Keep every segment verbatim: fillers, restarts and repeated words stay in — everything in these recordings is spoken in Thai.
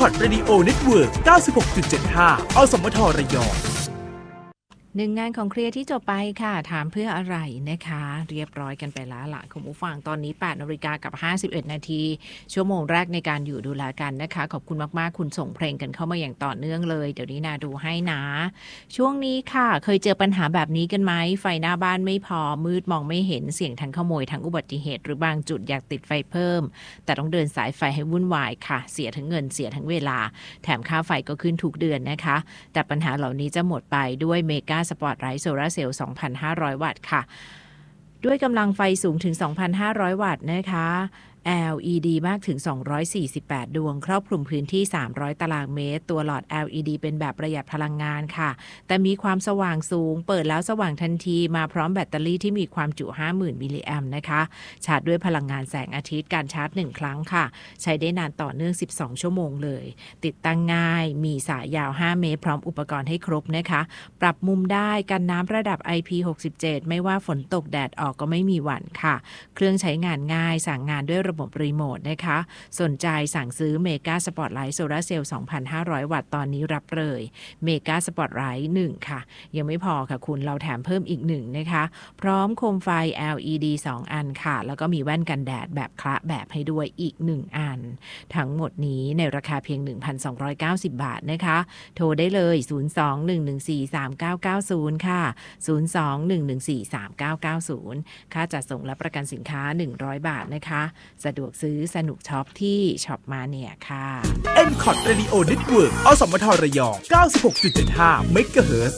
เอ็ม ซี โอ ที Radio Network เก้าสิบหกจุดเจ็ดห้า อสมทระยองหนึ่งงานของเคลียร์ที่จบไปค่ะถามเพื่ออะไรนะคะเรียบร้อยกันไปแล้วล่ะคุณผู้ฟังตอนนี้ แปดนาฬิกากับห้าสิบเอ็ดนาทีชั่วโมงแรกในการอยู่ดูแลกันนะคะขอบคุณมากๆคุณส่งเพลงกันเข้ามาอย่างต่อเนื่องเลยเดี๋ยวนี้นาดูให้นะช่วงนี้ค่ะเคยเจอปัญหาแบบนี้กันไหมไฟหน้าบ้านไม่พอมืดมองไม่เห็นเสี่ยงทั้งขโมยทั้งอุบัติเหตุหรือบางจุดอยากติดไฟเพิ่มแต่ต้องเดินสายไฟให้วุ่นวายค่ะเสียทั้งเงินเสียทั้งเวลาแถมค่าไฟก็ขึ้นทุกเดือนนะคะแต่ปัญหาเหล่านี้จะหมดไปด้วยเมกาสปอตไลท์โซลาร์เซลล์ สองพันห้าร้อย วัตต์ค่ะด้วยกำลังไฟสูงถึง สองพันห้าร้อย วัตต์นะคะ แอล อี ดี มากถึงสองร้อยสี่สิบแปดดวงครอบคลุมพื้นที่สามร้อยตารางเมตรตัวหลอด แอล อี ดี เป็นแบบประหยัดพลังงานค่ะแต่มีความสว่างสูงเปิดแล้วสว่างทันทีมาพร้อมแบตเตอรี่ที่มีความจุ ห้าหมื่น มิลลิแอมป์นะคะชาร์จด้วยพลังงานแสงอาทิตย์การชาร์จหนึ่งครั้งค่ะใช้ได้นานต่อเนื่องสิบสองชั่วโมงเลยติดตั้งง่ายมีสายยาวห้าเมตรพร้อมอุปกรณ์ให้ครบนะคะปรับมุมได้กันน้ำระดับ ไอ พี หกสิบเจ็ดไม่ว่าฝนตกแดดออกก็ไม่มีหวั่นค่ะเครื่องใช้งานง่ายสั่งงานด้วยระบบรีโมทนะคะสนใจสั่งซื้อเมกาสปอตไลท์โซลาร์เซลล์ สองพันห้าร้อย วัตต์ตอนนี้รับเลยเมกาสปอตไลท์หนึ่งค่ะยังไม่พอค่ะคุณเราแถมเพิ่มอีกหนึ่งนะคะพร้อมโคมไฟ แอล อี ดี สองอันค่ะแล้วก็มีแว่นกันแดดแบบคละแบบให้ด้วยอีกหนึ่งอันทั้งหมดนี้ในราคาเพียง หนึ่งพันสองร้อยเก้าสิบ บาทนะคะโทรได้เลยศูนย์ สอง หนึ่ง หนึ่ง สี่ สาม เก้า เก้า ศูนย์ค่ะศูนย์ สอง หนึ่ง หนึ่ง สี่ สาม เก้า เก้า ศูนย์ค่าจัดส่งและประกันสินค้าหนึ่งร้อยบาทนะคะสะดวกซื้อสนุกช็อปที่ช็อปมาเนี่ยค่ะเอ็ม ซี โอ ที Radio Network อสมทระยอง เก้าสิบหกจุดเจ็ดห้า เมกะเฮิรตซ์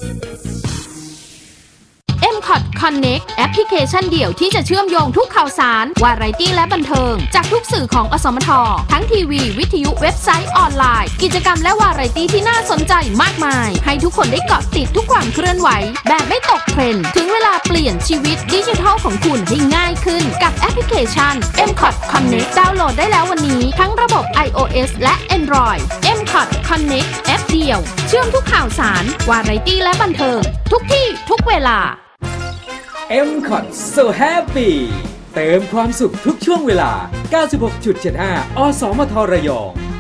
เอ็ม ซี โอ ที Connect แอปพลิเคชันเดี่ยวที่จะเชื่อมโยงทุกข่าวสารวาไรตี้และบันเทิงจากทุกสื่อของอสมททั้งทีวีวิทยุเว็บไซต์ออนไลน์กิจกรรมและวาไรตี้ที่น่าสนใจมากมายให้ทุกคนได้เกาะติดทุกความเคลื่อนไหวแบบไม่ตกเทรนด์ถึงเวลาเปลี่ยนชีวิตดิจิทัลของคุณให้ง่ายขึ้นกับแอปพลิเคชัน เอ็ม ซี โอ ที Connect ดาวน์โหลดได้แล้ววันนี้ทั้งระบบ iOS และ Android เอ็ม ซี โอ ที Connect แอปเดียวเชื่อมทุกข่าวสารวาไรตี้และบันเทิงทุกที่ทุกเวลาเอ็ม ซี โอ ที So Happy เติมความสุขทุกช่วงเวลา เก้าสิบหกจุดเจ็ดห้า อสมทระยอง